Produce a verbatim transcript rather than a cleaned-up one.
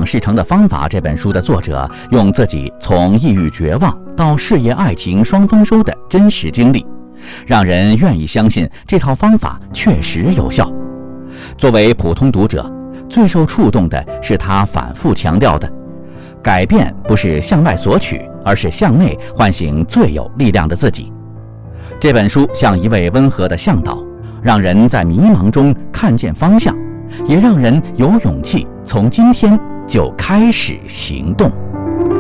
事成的方法》这本书的作者，用自己从抑郁绝望到事业爱情双丰收的真实经历，让人愿意相信这套方法确实有效。作为普通读者，最受触动的是他反复强调的：改变不是向外索取，而是向内唤醒最有力量的自己。这本书像一位温和的向导，让人在迷茫中看见方向，也让人有勇气从今天就开始行动。